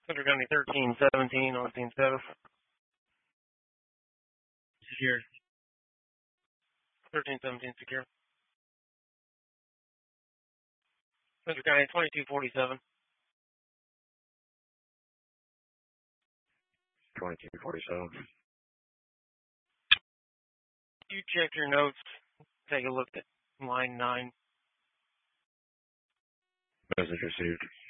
Central County 1317 on scene status. Secure. 1317 secure. Central County 2247. 2247. You check your notes. Take a look at line 9. Message received.